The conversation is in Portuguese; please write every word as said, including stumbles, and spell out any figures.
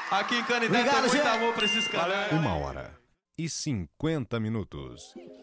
Aqui em Canindé tem muito amor pra esses caras. Uma hora e cinquenta minutos.